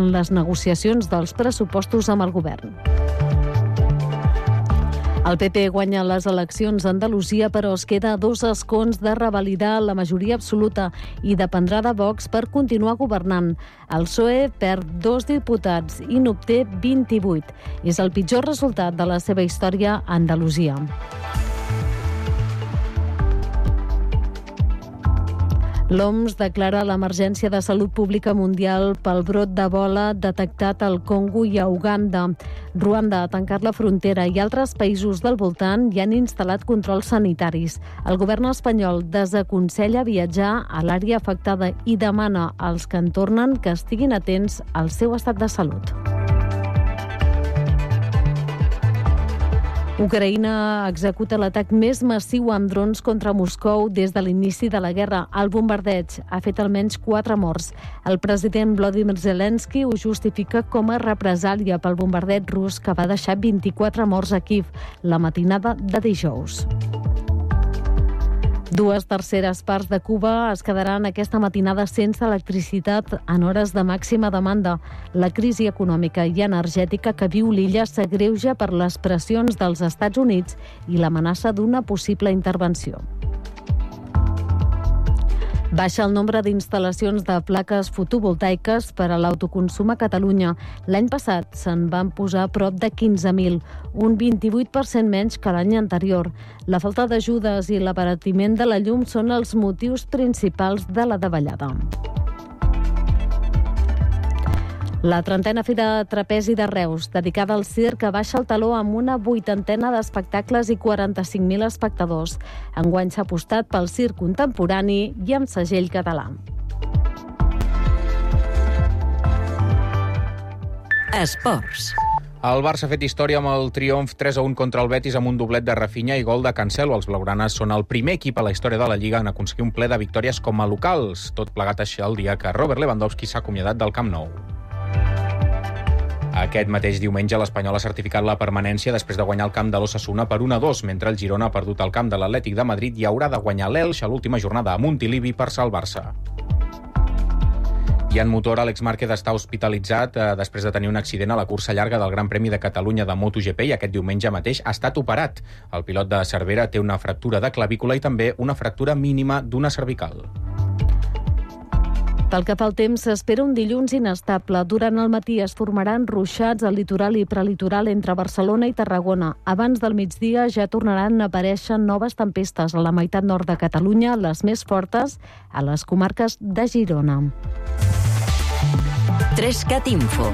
en les negociacions dels pressupostos amb el govern. El PP guanya les eleccions a Andalusia, però es queda a 2 escons de revalidar la majoria absoluta i dependrà de Vox per continuar governant. El PSOE perd 2 diputats i n'obté 28. És el pitjor resultat de la seva història a Andalusia. L'OMS declara l'emergència de salut pública mundial pel brot d'Ebola detectat al Congo i a Uganda. Ruanda ha tancat la frontera i altres països del voltant hi han instal·lat controls sanitaris. El govern espanyol desaconsella viatjar a l'àrea afectada i demana als que en tornen que estiguin atents al seu estat de salut. Ucraïna executa l'atac més massiu amb drons contra Moscou des de l'inici de la guerra. El bombardeig ha fet almenys 4 morts. El president Volodymyr Zelensky ho justifica com a represàlia pel bombardeig rus que va deixar 24 morts a Kíev la matinada de dijous. 2/3 parts de Cuba es quedaran aquesta matinada sense electricitat en hores de màxima demanda. La crisi econòmica i energètica que viu l'illa s'agreuja per les pressions dels Estats Units i l'amenaça d'una possible intervenció. Baixa el nombre d'instal·lacions de plaques fotovoltaiques per a l'autoconsum a Catalunya. L'any passat se'n van posar prop de 15.000, un 28% menys que l'any anterior. La falta d'ajudes i l'abaratiment de la llum són els motius principals de la davallada. La 30a Fira Trapezi de Reus, dedicada al circ, baixa el taló amb una 80ena d'espectacles i 45.000 espectadors. Enguany s'ha apostat pel circ contemporani i amb segell català. Esports. El Barça ha fet història amb el triomf 3-1 contra el Betis amb un doblet de Rafinha i gol de Cancelo. Els blaugranes són el primer equip a la història de la Lliga en aconseguir un ple de victòries com a locals. Tot plegat així el dia que Robert Lewandowski s'ha acomiadat del Camp Nou. Aquest mateix diumenge l'Espanyol ha certificat la permanència després de guanyar el camp de l'Osasuna per 1-2, mentre el Girona ha perdut el camp de l'Atlètic de Madrid i haurà de guanyar l'Elx a l'última jornada a Montilivi per salvar-se. I en motor, Àlex Márquez està hospitalitzat després de tenir un accident a la cursa llarga del Gran Premi de Catalunya de MotoGP i aquest diumenge mateix ha estat operat. El pilot de Cervera té una fractura de clavícula i també una fractura mínima d'una cervical. Pel que fa al temps, s'espera un dilluns inestable. Durant el matí es formaran ruixats al litoral i prelitoral entre Barcelona i Tarragona. Abans del migdia ja tornaran a aparèixer noves tempestes a la meitat nord de Catalunya, les més fortes a les comarques de Girona. 3CAT Info.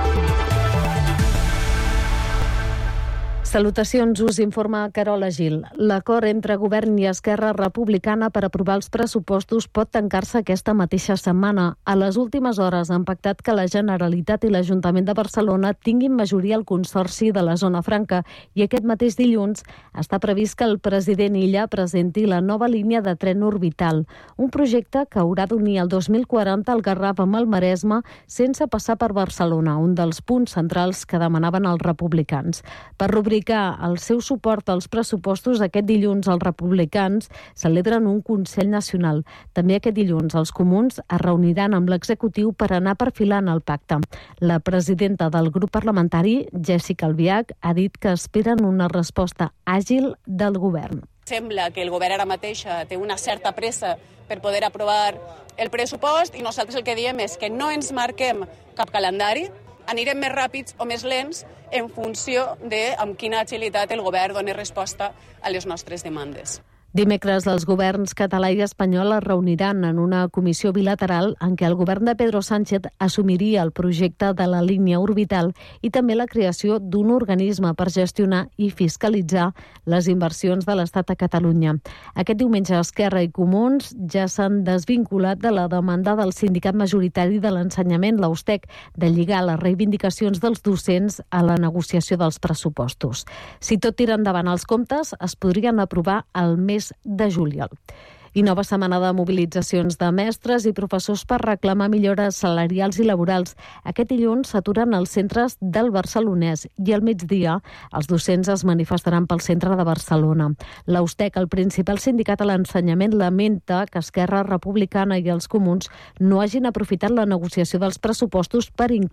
Salutacions, us informa Carola Gil. L'acord entre Govern i Esquerra Republicana per aprovar els pressupostos pot tancar-se aquesta mateixa setmana. A les últimes hores han pactat que la Generalitat i l'Ajuntament de Barcelona tinguin majoria al Consorci de la Zona Franca i aquest mateix dilluns està previst que el president Illa presenti la nova línia de tren orbital, un projecte que haurà d'unir el 2040 el Garraf amb el Maresme sense passar per Barcelona, un dels punts centrals que demanaven els republicans. Per rubricar el seu suport als pressupostos, aquest dilluns els republicans celebren un Consell Nacional. També aquest dilluns els comuns es reuniran amb l'executiu per anar perfilant el pacte. La presidenta del grup parlamentari, Jéssica Albiach, ha dit que esperen una resposta àgil del govern. Sembla que el govern ara mateix té una certa pressa per poder aprovar el pressupost i nosaltres el que diem és que no ens marquem cap calendari, anirem més ràpids o més lents en funció de amb quina agilitat el govern doni resposta a les nostres demandes. Dimecres, els governs català i espanyol es reuniran en una comissió bilateral en què el govern de Pedro Sánchez assumiria el projecte de la línia orbital i també la creació d'un organisme per gestionar i fiscalitzar les inversions de l'Estat a Catalunya. Aquest diumenge, Esquerra i Comuns ja s'han desvinculat de la demanda del sindicat majoritari de l'ensenyament, l'Austec, de lligar les reivindicacions dels docents a la negociació dels pressupostos. Si tot tira endavant els comptes, es podrien aprovar al mes de juliol. I nova setmana de mobilitzacions de mestres i professors per reclamar millores salarials i laborals. Aquest dilluns s'aturen els centres del Barcelonès i al migdia els docents es manifestaran pel centre de Barcelona. L'Austec, el principal sindicat a l'ensenyament, lamenta que Esquerra Republicana i els Comuns no hagin aprofitat la negociació dels pressupostos per incloure